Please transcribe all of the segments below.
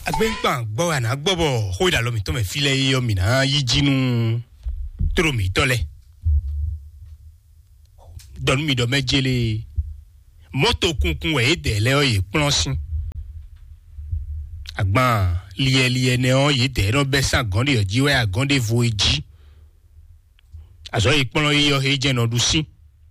Agbenpan gbo ana gbobo ho ida lo mi to me file yo mi na yijinu tro mi tole don mi do mejele moto kunkun we de le oye plonsin agban liye ne o ye de ro be san gan de ojiwe agan de voiji aso ipon yo he je no dusi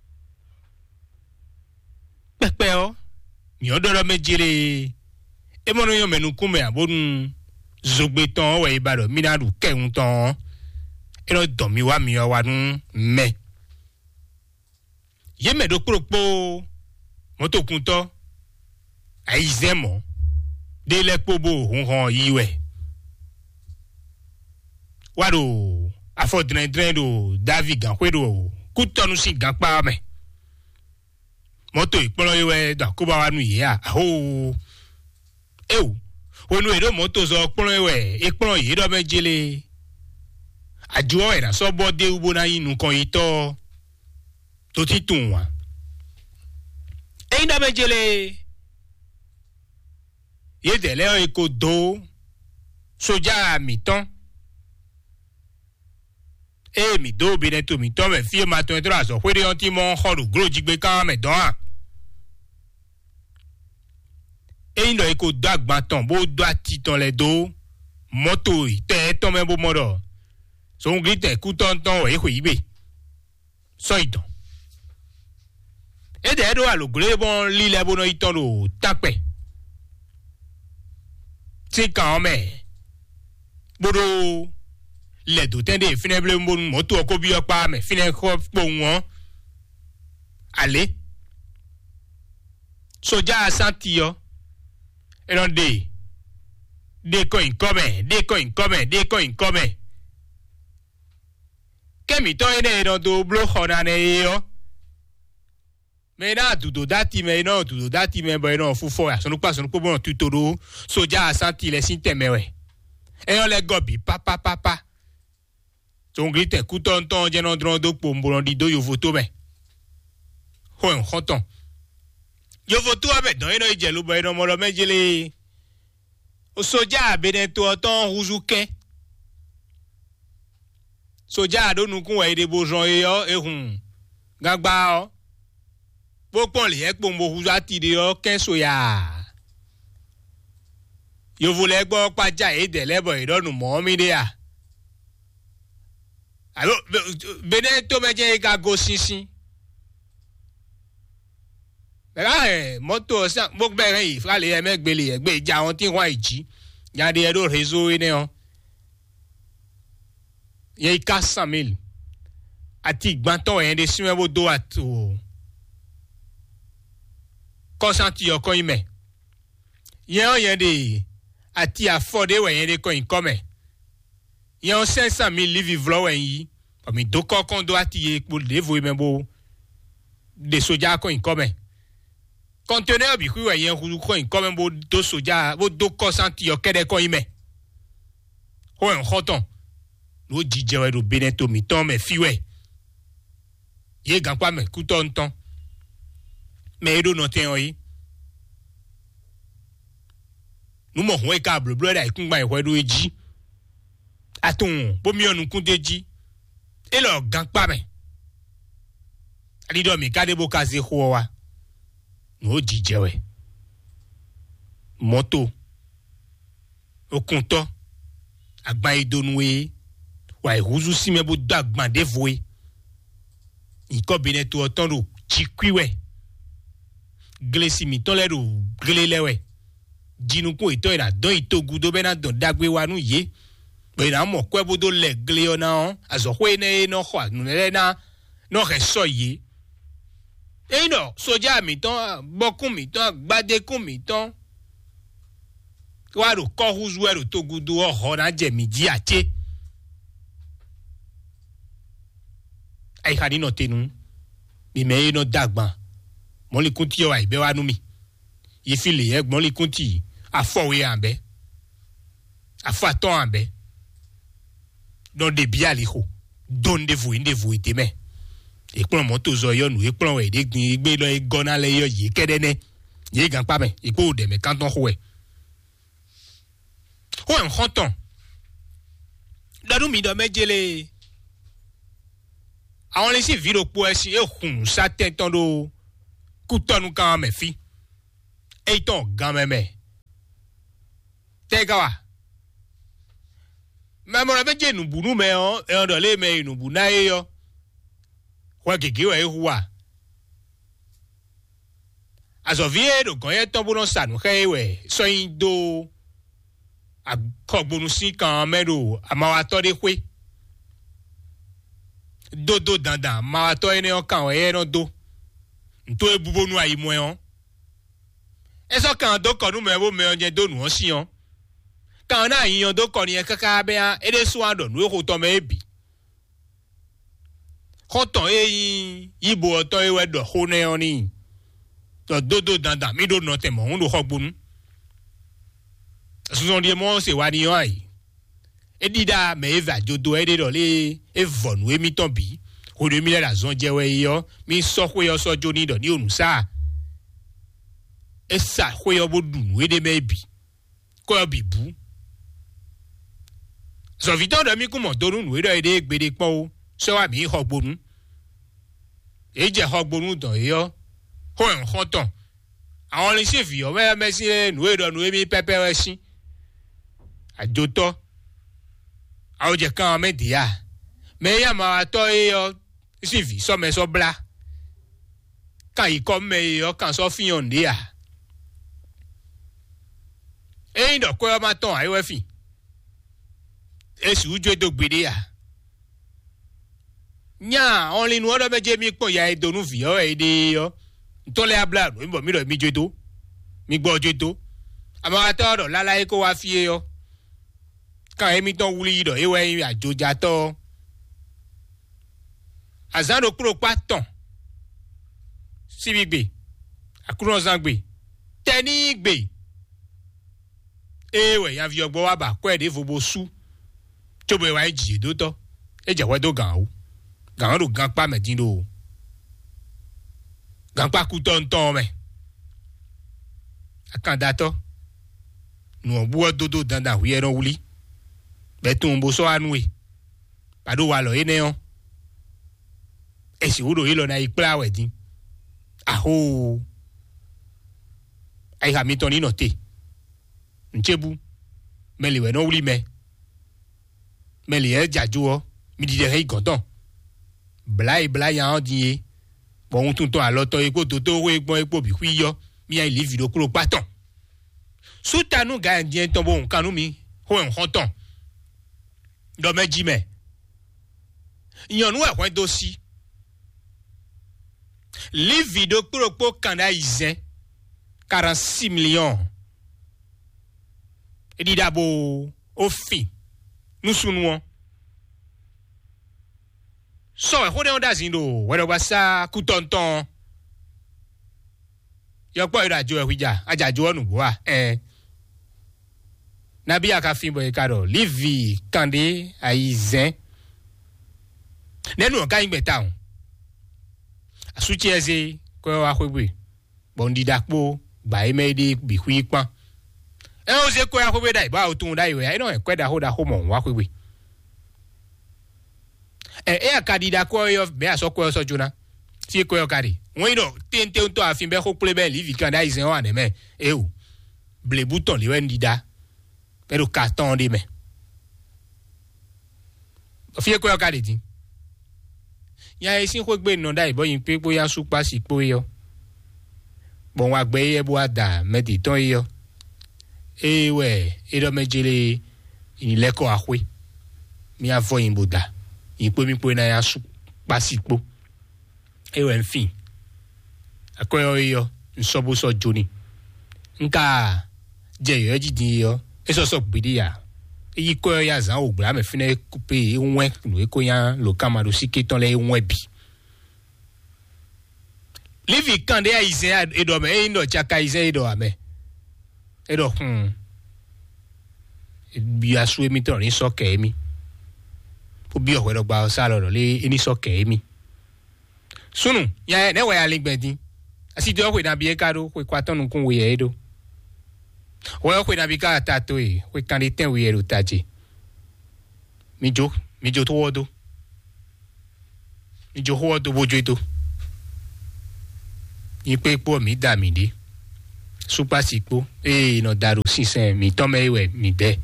pepe o mi odoro mejele emono yo menu kume abonu zogbe ton we ibado minadu kehun ton ero don mi wa mi o wa nu me ye medo kropo moto kunto aizemo de le pobo hon yiwe wado afo dren david gan kwedo kutonu si gan pa me moto ipolo yiwe da ko ba wa nu ya ho ewu onu ero moto zo pon ewe ipon yi do mejele ajuo era so bode ubo na yin nkan ito to titun wa da mejele ye de le eko do soja mi ton mi do bi ne to mi ton me fi ma ton tra so pé on ti mo horu gro jigbe ka me don ndo eko dagba ton bo do ati ton le do moto ite ton me bo modo so ngrite ku ton we ko ibe so idon de do alogre bon li le bo no iton do tape ti kan me bodo le do tende fineble moto ko bi opa me fine ko po won ale soja santi yo eran de coin come kemi to ene ran do blo hona ne yo me na dudo dati me bo no fufo asonu pa bon tutoro soja asanti le sinteme we e le gobi papa so ngrite ku ton je no dron do pombo di do yo photo me ho en hoton yo photo abe don eno ijelu bo eno mo lo mejele o soja be to ton huzuke soja do nu kun we de bo jon yo ehun gagba o bo pon le e pombo huzati de o ken soya yo vole gbo paja e de lebo idonu mo mi de a alo beneto meje ga go sinsin bera moto sa mo bere yi fra le megbele egbe ja won tin wa iji ya de edo rezo ene o ye 400,000 ati gbanton en de sinwe do ato konsanti yo ko ime yen de ati afforde we yen de ko in come yen 500,000 live vlo wen yi omi do kokon do ati epo de vo membo de soja ko in come conteneur bi ku we yen ko in come bo do soja bo do konsanti yo kede ko ime ho en hoton lo jije we do beneto mi ton me fiwe ye gan pa me ku ton mais do no ten yi nu mo ho e ka blo da ikun gba ihwe do eji atun bo mi onu kun deji e lo gan pa me ali do mi ka de bo ka se ho wa no jije we moto okunto agba idonu e wa ihuzu si me bo dagban de voe iko beneto oton do chikwiwe glesi mi ton le do glelewe jinukun ito ira don itogu do bena don dagbe wa nu ye be na mo kwe do le gle ona azo hwe ne no ho nu le na no re so ye e no soja mi ton bokun mi ton gbade kun mi ton wa ro ko huzu ero togu do ho na je mi ji ache ai khani no tenu mi me no dagban mo le kunti yo ai be wa nu mi ye file egbon le kunti afowe anbe afaton anbe don de biali ho don de vous ite me e pon moto zo yo nu e pon we de gbin igbe lo e gona le yo ye kedene ye gan pa me ipo de me kanton ho e Ho en honton. Dadu mi do mejele. Àwọn lesi viro po esi e hun sa tenton do kutonu kan me fi. E ton gan me. Tegawa. Mamo na beje nu bunu me on e on do le me nu buna e yo. Kwa gege wa e huwa. Azovie do konye tombo no sanu hewe so indo a kogbonu si kan mero amawato de hwe dodo dandan mawato ene o kan e no do nto ebubonu ayi mo en eso kan do konu me bo me onje do nu o si on kan na yin do konu yen kaka be an ede su ando nu ho to me ebi hoton e yibo oto e we do ho ne oni dodo dandan mi do no te mo ndo hogbonu so die mo se wa ni ai edida me eva jodo ede do le evonu emi ton bi o de mi la zon je we yo mi so hwe yo so jo ni do ni onusa esa hwe yo bodun ede me bi ko yo bibu so viton do mi ku mo do nu ede ede gbede pon o so wa mi hogbonu e je hogbonu do yo ho en hoton àwọn le se fi o me si nu ede nu emi pepe we si ajoto àwọn je kan media me ya ma to e yo sivi so me so bla kan yi ko me yo kan so fi on dia e ndo ko ma ton ai we fi e su jo do gbede ya nya only nu odo meje mi pon ya e donu fi o e de yo to le abla mi bo mi do mi jodo mi gbo jodo ama to do lala e ko wa fi e yo kan emi ton wuli do ewe ajoja to azando kuro paton sibigbe akuro zangbe teni gbe ewe ya vi ogbo wa ba ko e de fobo su chobo wa ji do to e je we do gan o gan ro gan pa medin do gan pa ku ton ton me akanda to nu obu ododo dandan wi eran wuli betun bo so anu e pado wa lo ene on e si wodo ilo na ipla wedin aho ai ha mi ton ni no te nchebu meli we no wuli me meli e jaju o mi di de he godan bla ya on die bon tun to aloto epo to we gbon epo bi hu yo mi ai live do kuro paton sutanu ga ndien ton bo nkan nu mi ho en hoton do meji me yanu e hwen do si live video kuro kanda izen 46 millions edi dabo ofi nusunu won so e hode on da zindo we do basa kutonton yo po irajo e hija ajajo onu bo wa nabi aka fin boy karo livi kande aizen nenu ka ingbe taun asuchi eze ko wa hwegbe bondi dakpo gba emede bi hu ipan e o ze ko ya hwegbe dai ba otun dai we no e kweda hoda homo wa hwegbe e akadida ko yo be asoko so jona ti ko yo kari won no tente to afin be ho plebe livi kande aizen wa ne me e o ble bouton le wendida pero carton de me fie ko yo ka de tin ya isin ko gbe no dai boyin pe boya supa si po yo bon wa gbe e bo ada me di ton yo ewe e do mejele ni leko ahwe mi avo yin boda ipo mi po na ya supa si po ewe nfin akoyo yo nsobo so joni nka je yo jidin yo eso so bidia yi ko ya zan ogba me fine couper won no ko yan lo kamaro siketon le won bi livi kande ya izen edo me ndo chaka izen edo ame edo bi asu emi ton ni soke emi obi o we do gba sa lo le eni soke emi sunu ya ne wa ya legbedin asi do we na bi e karo we kwatonu kun we edo Wa ko na bika tato e, we kan ten we ero taje. Mi jo to wodo. Mi jo wodo bojo to. Ni pe po mi da mi di. Supa sipo no daru sisen mi tome ewe mi de.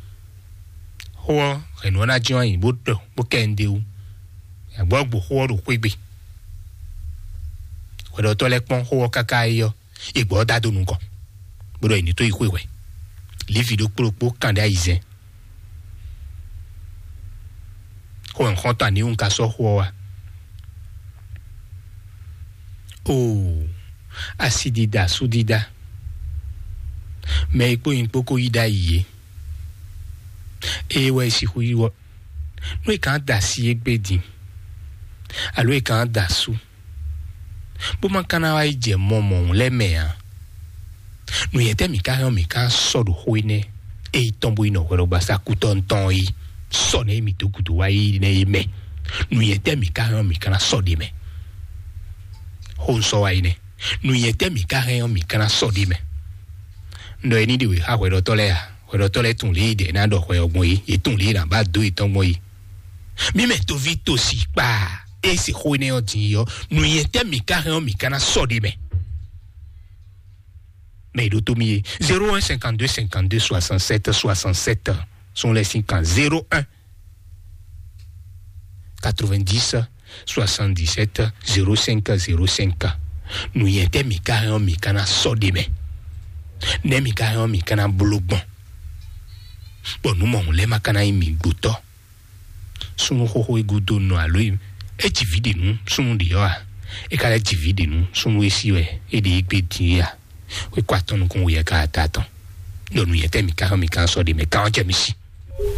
Ho eno na jiwan yin bo kende u. Agbogbo ho ro kwegbe. Wedo to le pon ho kaka yo. Igbo dadu nu ko. Bodo ini to ikwewe. Li video pro kanda izen. Ho nkonta ni un ka so ho wa. Oh, asidida sudida. Mais ipo impoko ida iye. Ewe si huiwo. No kan da si egbedi. Alo e kan da su. Bo man kana wa ije momo le mea. No yete mi ka sodo hoine. E tombo ino wero basa kutonton yi. Sone mi to kutu wa yi ne me. No yete mi kana sodi me. Hon so wa ine. No yete mi kana sodi me. Ndo eni di we ha wero tole tun li de na do we ogbon yi etun li na ba do iton mo yi mi me to vi to si pa e se ho ne o tin yo nu yete mi kana so de me mais do to mi 01 52 52 67 67 sont les 50 01 90 77 05 05 nu yete mi kana so de me ne mi kana blogbon bon nous mon le makana imi guto sunu hoho igudo no aloim e divide nu sunu di yo e kala divide nu sunu esiwe e de igbe dia we kwaton kun we ka taton no nu yete mi kan so de me kan je mi si